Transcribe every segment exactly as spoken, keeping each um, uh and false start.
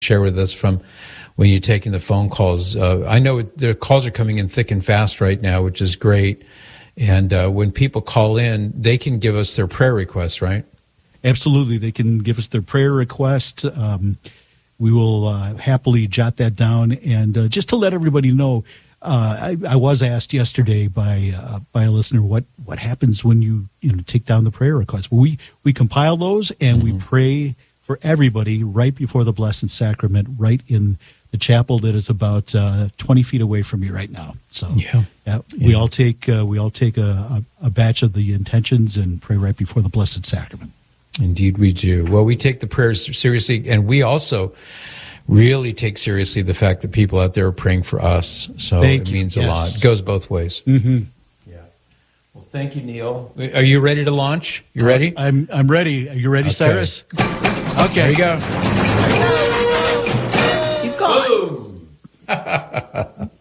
share with us from when you're taking the phone calls. Uh, I know the calls are coming in thick and fast right now, which is great. And uh, when people call in, they can give us their prayer requests, right? Absolutely. They can give us their prayer request. Um, we will uh, happily jot that down. And uh, just to let everybody know, uh, I, I was asked yesterday by uh, by a listener what, what happens when you you know take down the prayer requests. Well, we we compile those and mm-hmm. we pray for everybody right before the Blessed Sacrament, right in the chapel that is about uh, twenty feet away from me right now. So yeah, yeah we yeah. all take uh, we all take a, a, a batch of the intentions and pray right before the Blessed Sacrament. Indeed, we do. Well, we take the prayers seriously, and we also really take seriously the fact that people out there are praying for us. So Thank it you. means a yes. lot. It goes both ways. Mm-hmm. Yeah. Well, thank you, Neil. Are you ready to launch? You ready? Uh, I'm I'm ready. Are you ready, okay. Cyrus? Okay. There you go. You've gone. Boom.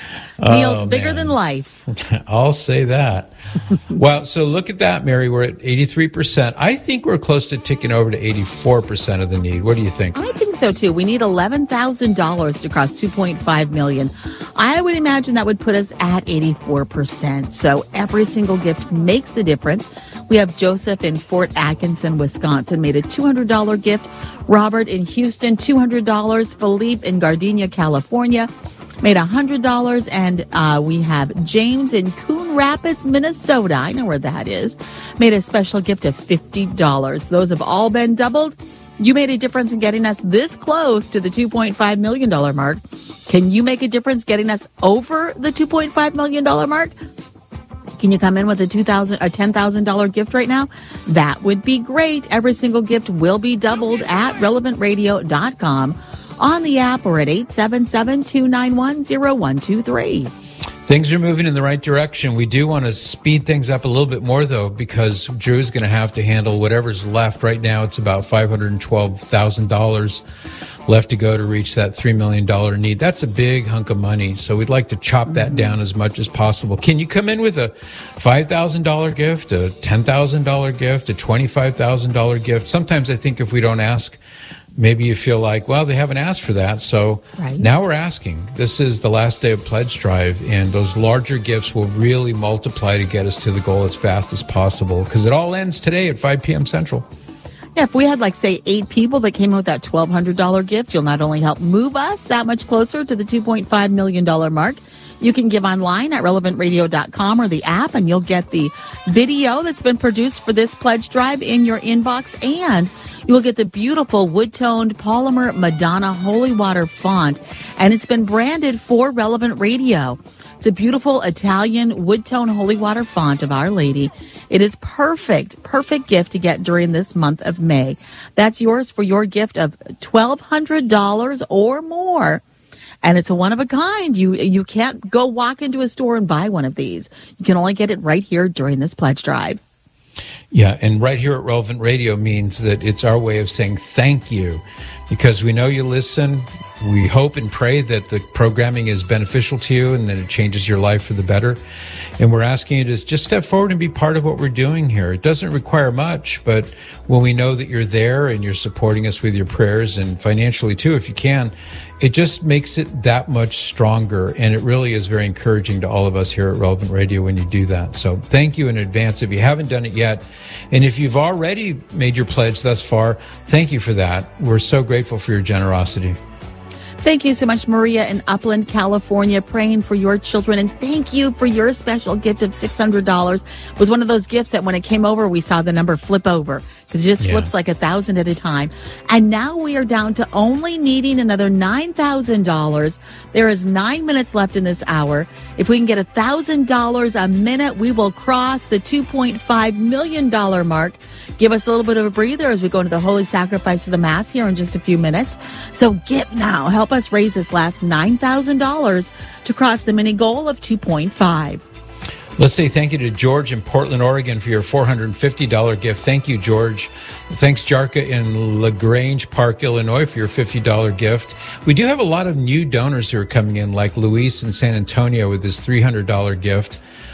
Neil's Oh, bigger man. than life. I'll say that. Well, so look at that, Mary. We're at eighty-three percent. I think we're close to ticking over to eighty-four percent of the need. What do you think? I think so, too. We need eleven thousand dollars to cross two point five million dollars. I would imagine that would put us at eighty-four percent. So every single gift makes a difference. We have Joseph in Fort Atkinson, Wisconsin, made a two hundred dollars gift. Robert in Houston, two hundred dollars. Philippe in Gardenia, California, made one hundred dollars. And uh, we have James in Coon Rapids, Minnesota. I know where that is. Made a special gift of fifty dollars. Those have all been doubled. You made a difference in getting us this close to the two point five million dollars mark. Can you make a difference getting us over the two point five million dollars mark? Can you come in with a two thousand dollars, a ten thousand dollars gift right now? That would be great. Every single gift will be doubled at relevant radio dot com, on the app, or at eight seven seven, two nine one, zero one two three. Things are moving in the right direction. We do want to speed things up a little bit more, though, because Drew's going to have to handle whatever's left. Right now, it's about five hundred twelve thousand dollars left to go to reach that three million dollars need. That's a big hunk of money, so we'd like to chop that mm-hmm. down as much as possible. Can you come in with a five thousand dollars gift, a ten thousand dollars gift, a twenty-five thousand dollars gift? Sometimes I think if we don't ask, maybe you feel like, well, they haven't asked for that, so right. now we're asking. This is the last day of Pledge Drive, and those larger gifts will really multiply to get us to the goal as fast as possible, because it all ends today at five p.m. Central. Yeah, if we had, like, say, eight people that came with that twelve hundred dollars gift, you'll not only help move us that much closer to the two point five million dollars mark, you can give online at relevant radio dot com or the app, and you'll get the video that's been produced for this pledge drive in your inbox, and you will get the beautiful wood-toned polymer Madonna Holy Water font, and it's been branded for Relevant Radio. It's a beautiful Italian wood-tone holy water font of Our Lady. It is perfect, perfect gift to get during this month of May. That's yours for your gift of twelve hundred dollars or more. And it's a one-of-a-kind. You you can't go walk into a store and buy one of these. You can only get it right here during this pledge drive. Yeah, and right here at Relevant Radio means that it's our way of saying thank you, because we know you listen. We hope and pray that the programming is beneficial to you and that it changes your life for the better. And we're asking you to just step forward and be part of what we're doing here. It doesn't require much, but when we know that you're there and you're supporting us with your prayers and financially too, if you can, it just makes it that much stronger. And it really is very encouraging to all of us here at Relevant Radio when you do that. So thank you in advance if you haven't done it yet. And if you've already made your pledge thus far, thank you for that. We're so grateful for your generosity. Thank you so much, Maria in Upland, California, praying for your children. And thank you for your special gift of six hundred dollars. It was one of those gifts that when it came over, we saw the number flip over, because it just yeah. flips like a thousand at a time. And now we are down to only needing another nine thousand dollars. There is nine minutes left in this hour. If we can get one thousand dollars a minute, we will cross the two point five million dollars mark. Give us a little bit of a breather as we go into the Holy Sacrifice of the Mass here in just a few minutes. So give now. Help us raise this last nine thousand dollars to cross the mini goal of two point five. Let's say thank you to George in Portland, Oregon for your four hundred fifty dollars gift. Thank you, George. Thanks, Jarka in LaGrange Park, Illinois for your fifty dollars gift. We do have a lot of new donors who are coming in, like Luis in San Antonio with his three hundred dollars gift.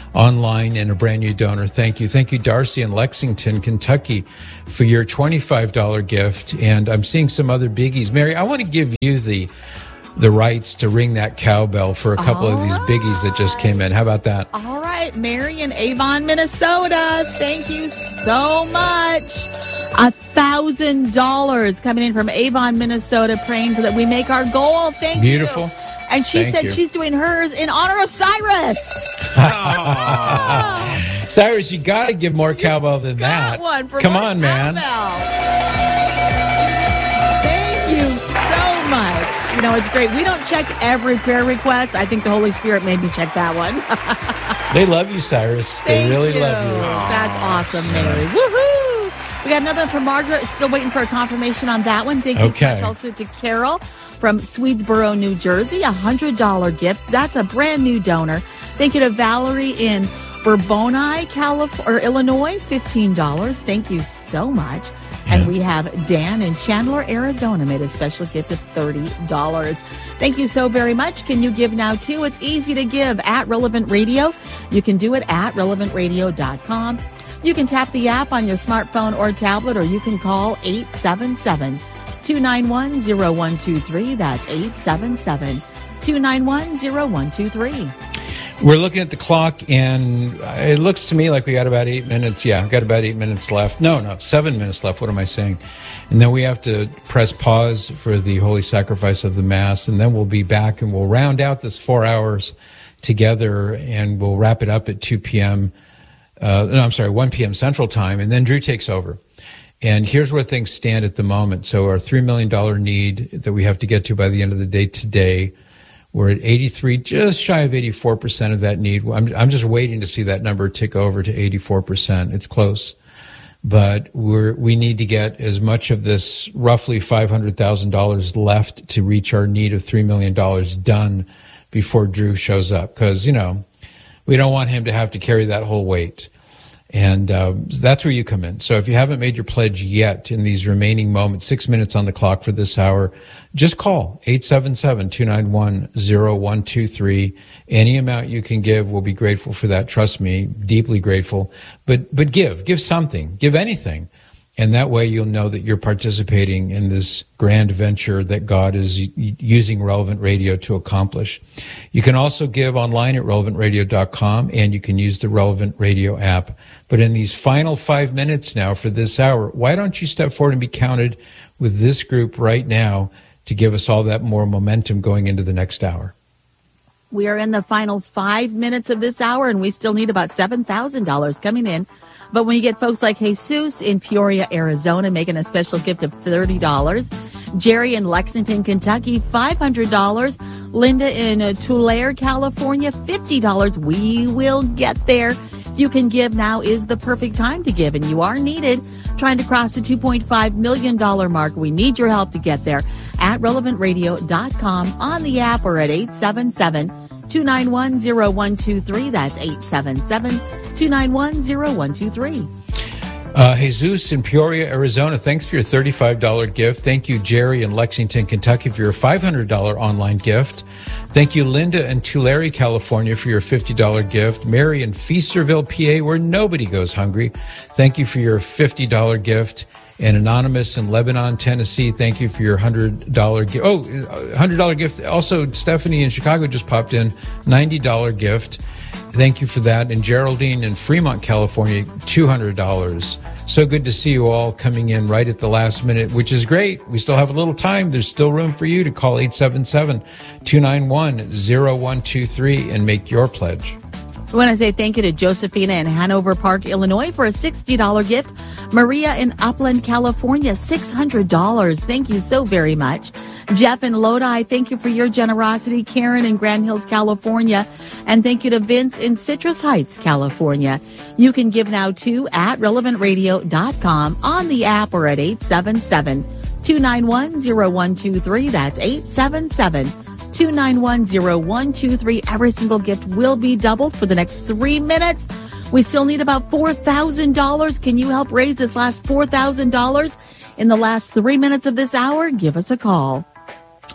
online and a brand new donor. Thank you. Thank you, Darcy in Lexington, Kentucky, for your twenty-five dollars gift. And I'm seeing some other biggies. Mary, I want to give you the the rights to ring that cowbell for a couple All of these right. biggies that just came in. How about that? All right, Mary in Avon, Minnesota. Thank you so much. A thousand dollars coming in from Avon, Minnesota, praying so that we make our goal. Thank Beautiful. you. And she Thank said you. she's doing hers in honor of Cyrus. Oh. Cyrus, you got to give more cowbell than Got that. one for Come more on, man. cowbell. Thank you so much. You know, it's great. We don't check every prayer request. I think the Holy Spirit made me check that one. They love you, Cyrus. They Thank really you. love you. That's awesome, Mary. Woohoo! We got another one from Margaret. Still waiting for a confirmation on that one. Thank you Okay. so much also to Carol from Swedesboro, New Jersey. A one hundred dollars gift. That's a brand new donor. Thank you to Valerie in Bourbonnais, California, or Illinois. fifteen dollars. Thank you so much. And we have Dan in Chandler, Arizona, made a special gift of thirty dollars. Thank you so very much. Can you give now, too? It's easy to give at Relevant Radio. You can do it at relevant radio dot com. You can tap the app on your smartphone or tablet, or you can call eight seven seven, two nine one, zero one two three. That's eight seven seven, two nine one, zero one two three. We're looking at the clock, and it looks to me like we got about eight minutes. Yeah, I've got about eight minutes left. No, no, seven minutes left. What am I saying? And then we have to press pause for the Holy Sacrifice of the Mass, and then we'll be back, and we'll round out this four hours together, and we'll wrap it up at two p.m. Uh, no, I'm sorry, one p.m. Central Time, and then Drew takes over. And here's where things stand at the moment. So our three million dollars need that we have to get to by the end of the day today, we're at eighty-three, just shy of eighty-four percent of that need. I'm, I'm just waiting to see that number tick over to eighty-four percent. It's close. But we're, we need to get as much of this roughly five hundred thousand dollars left to reach our need of three million dollars done before Drew shows up. Because, you know, we don't want him to have to carry that whole weight. And um, that's where you come in. So if you haven't made your pledge yet in these remaining moments, six minutes on the clock for this hour, just call eight seven seven, two nine one, zero one two three. Any amount you can give, we'll be grateful for that. Trust me, deeply grateful. But but give, give something, give anything. And that way you'll know that you're participating in this grand venture that God is using Relevant Radio to accomplish. You can also give online at relevant radio dot com, and you can use the Relevant Radio app. But in these final five minutes now for this hour, why don't you step forward and be counted with this group right now to give us all that more momentum going into the next hour? We are in the final five minutes of this hour, and we still need about seven thousand dollars coming in. But when you get folks like Jesus in Peoria, Arizona, making a special gift of thirty dollars, Jerry in Lexington, Kentucky, five hundred dollars, Linda in uh, Tulare, California, fifty dollars, we will get there. If you can give, now is the perfect time to give, and you are needed. Trying to cross the two point five million dollars mark. We need your help to get there at relevant radio dot com, on the app, or at eight seven seven, two nine one, zero one two three. That's eight seven seven, two nine one, zero one two three. Uh, Jesus in Peoria, Arizona, thanks for your thirty-five dollars gift. Thank you, Jerry in Lexington, Kentucky, for your five hundred dollars online gift. Thank you, Linda in Tulare, California, for your fifty dollars gift. Mary in Feasterville, P A, where nobody goes hungry, thank you for your fifty dollars gift. And Anonymous in Lebanon, Tennessee, thank you for your one hundred dollars gift. Oh, one hundred dollars gift. Also, Stephanie in Chicago just popped in, ninety dollars gift. Thank you for that. And Geraldine in Fremont, California, two hundred dollars. So good to see you all coming in right at the last minute, which is great. We still have a little time. There's still room for you to call eight seven seven, two nine one, zero one two three and make your pledge. We want to say thank you to Josephina in Hanover Park, Illinois, for a sixty dollars gift. Maria in Upland, California, six hundred dollars. Thank you so very much. Jeff in Lodi, thank you for your generosity. Karen in Grand Hills, California. And thank you to Vince in Citrus Heights, California. You can give now, too, at relevant radio dot com, on the app, or at eight seven seven, two nine one, zero one two three. That's eight seven seven, two nine one, zero one two three. Every single gift will be doubled for the next three minutes. We still need about four thousand dollars. Can you help raise this last four thousand dollars in the last three minutes of this hour? Give us a call.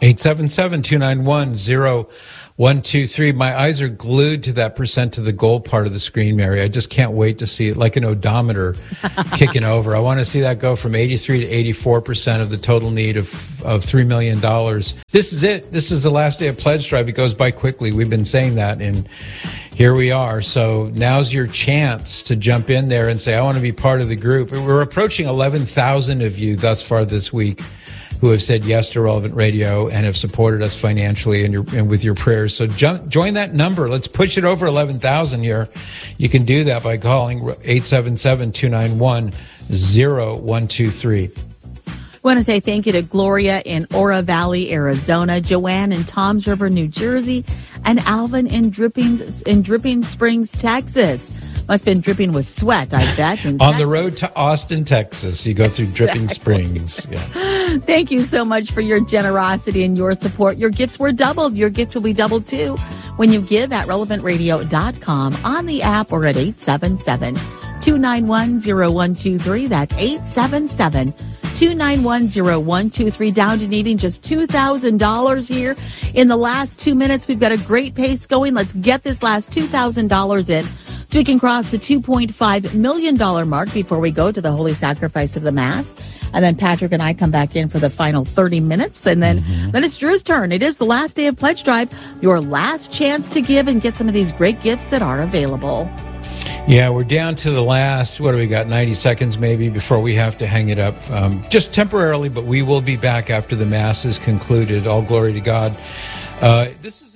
eight seven seven, two nine one, zero one two three. My eyes are glued to that percent to the goal part of the screen, Mary. I just can't wait to see it, like an odometer kicking over. I want to see that go from eighty-three to eighty-four percent of the total need of, of three million dollars. This is it. This is the last day of Pledge Drive. It goes by quickly. We've been saying that, and here we are. So now's your chance to jump in there and say, I want to be part of the group. We're approaching eleven thousand of you thus far this week who have said yes to Relevant Radio and have supported us financially and, your, and with your prayers. So jump, join that number. Let's push it over eleven thousand here. You can do that by calling eight seven seven, two nine one, zero one two three. I want to say thank you to Gloria in Oro Valley, Arizona, Joanne in Toms River, New Jersey, and Alvin in Dripping, in Dripping Springs, Texas. Must have been dripping with sweat, I bet. In On Texas. the road to Austin, Texas, you go through Dripping Exactly. Springs. Yeah. Thank you so much for your generosity and your support. Your gifts were doubled. Your gift will be doubled too when you give at relevant radio dot com, on the app, or at eight seven seven, two nine one, zero one two three. That's eight seven seven, two nine one, zero one two three. Down to needing just two thousand dollars here in the last two minutes. We've got a great pace going. Let's get this last two thousand dollars in so we can cross the two point five million dollars mark before we go to the Holy Sacrifice of the Mass. And then Patrick and I come back in for the final thirty minutes. And then, mm-hmm. then it's Drew's turn. It is the last day of Pledge Drive, your last chance to give and get some of these great gifts that are available. Yeah, we're down to the last, what do we got, ninety seconds maybe before we have to hang it up. Um, just temporarily, but we will be back after the Mass is concluded. All glory to God. Uh, this is